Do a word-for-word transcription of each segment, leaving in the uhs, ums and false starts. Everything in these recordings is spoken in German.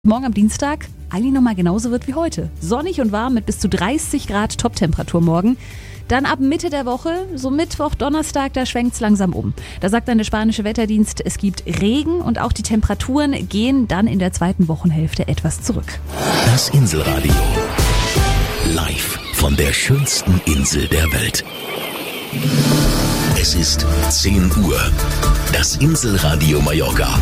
Morgen am Dienstag eigentlich nochmal genauso wird wie heute. Sonnig und warm mit bis zu dreißig Grad Toptemperatur morgen. Dann ab Mitte der Woche, so Mittwoch, Donnerstag, da schwenkt es langsam um. Da sagt dann der spanische Wetterdienst, es gibt Regen und auch die Temperaturen gehen dann in der zweiten Wochenhälfte etwas zurück. Das Inselradio. Live von der schönsten Insel der Welt. Es ist zehn Uhr. Das Inselradio Mallorca.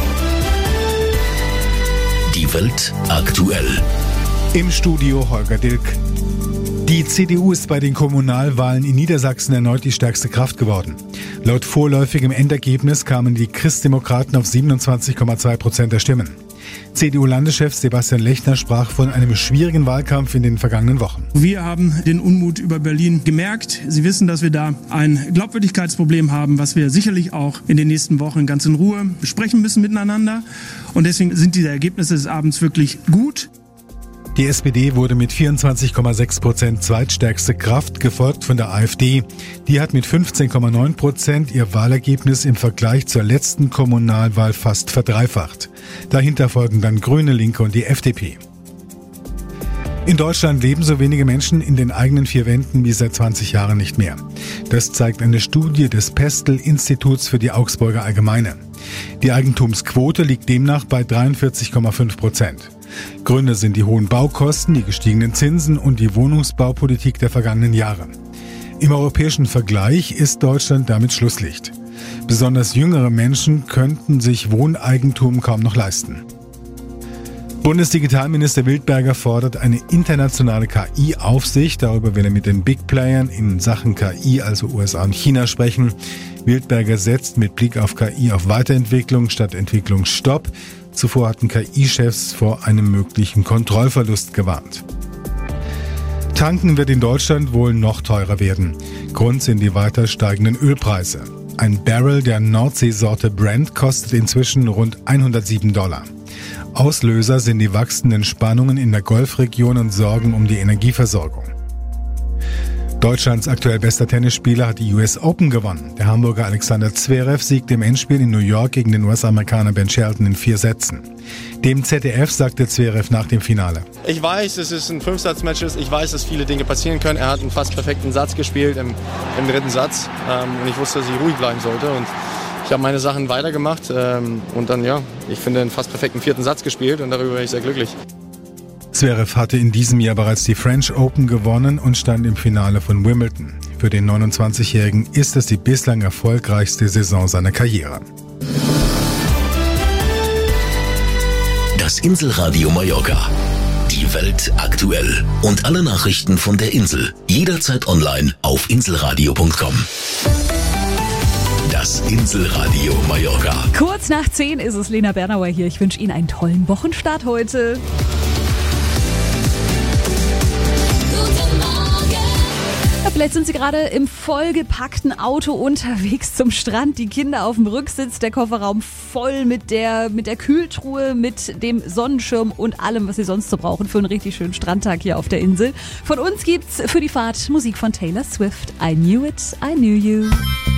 Die Welt aktuell. Im Studio Holger Dilk. Die C D U ist bei den Kommunalwahlen in Niedersachsen erneut die stärkste Kraft geworden. Laut vorläufigem Endergebnis kamen die Christdemokraten auf siebenundzwanzig Komma zwei Prozent der Stimmen. C D U-Landeschef Sebastian Lechner sprach von einem schwierigen Wahlkampf in den vergangenen Wochen. Wir haben den Unmut über Berlin gemerkt. Sie wissen, dass wir da ein Glaubwürdigkeitsproblem haben, was wir sicherlich auch in den nächsten Wochen ganz in Ruhe besprechen müssen miteinander. Und deswegen sind diese Ergebnisse des Abends wirklich gut. Die S P D wurde mit vierundzwanzig Komma sechs Prozent zweitstärkste Kraft, gefolgt von der AfD. Die hat mit fünfzehn Komma neun Prozent ihr Wahlergebnis im Vergleich zur letzten Kommunalwahl fast verdreifacht. Dahinter folgen dann Grüne, Linke und die F D P. In Deutschland leben so wenige Menschen in den eigenen vier Wänden wie seit zwanzig Jahren nicht mehr. Das zeigt eine Studie des Pestel-Instituts für die Augsburger Allgemeine. Die Eigentumsquote liegt demnach bei dreiundvierzig Komma fünf Prozent. Gründe sind die hohen Baukosten, die gestiegenen Zinsen und die Wohnungsbaupolitik der vergangenen Jahre. Im europäischen Vergleich ist Deutschland damit Schlusslicht. Besonders jüngere Menschen könnten sich Wohneigentum kaum noch leisten. Bundesdigitalminister Wildberger fordert eine internationale K I-Aufsicht. Darüber will er mit den Big Playern in Sachen K I, also U S A und China, sprechen. Wildberger setzt mit Blick auf K I auf Weiterentwicklung statt Entwicklungsstopp. Zuvor hatten K I-Chefs vor einem möglichen Kontrollverlust gewarnt. Tanken wird in Deutschland wohl noch teurer werden. Grund sind die weiter steigenden Ölpreise. Ein Barrel der Nordseesorte Brent kostet inzwischen rund hundertsieben Dollar. Auslöser sind die wachsenden Spannungen in der Golfregion und Sorgen um die Energieversorgung. Deutschlands aktuell bester Tennisspieler hat die U S Open gewonnen. Der Hamburger Alexander Zverev siegte im Endspiel in New York gegen den U S-Amerikaner Ben Shelton in vier Sätzen. Dem Z D F sagte Zverev nach dem Finale: Ich weiß, dass es ein Fünfsatz-Match ist. Ich weiß, dass viele Dinge passieren können. Er hat einen fast perfekten Satz gespielt im, im dritten Satz. Ähm, und ich wusste, dass ich ruhig bleiben sollte. Und ich habe meine Sachen weitergemacht. Ähm, und dann, ja, ich finde, einen fast perfekten vierten Satz gespielt. Und darüber bin ich sehr glücklich. Zverev hatte in diesem Jahr bereits die French Open gewonnen und stand im Finale von Wimbledon. Für den neunundzwanzigjährigen ist es die bislang erfolgreichste Saison seiner Karriere. Das Inselradio Mallorca. Die Welt aktuell. Und alle Nachrichten von der Insel. Jederzeit online auf inselradio punkt com. Das Inselradio Mallorca. Kurz nach zehn ist es, Lena Bernauer hier. Ich wünsche Ihnen einen tollen Wochenstart heute. Vielleicht sind Sie gerade im vollgepackten Auto unterwegs zum Strand, die Kinder auf dem Rücksitz, der Kofferraum voll mit der, mit der Kühltruhe, mit dem Sonnenschirm und allem, was Sie sonst so brauchen für einen richtig schönen Strandtag hier auf der Insel. Von uns gibt's für die Fahrt Musik von Taylor Swift. I knew it, I knew you.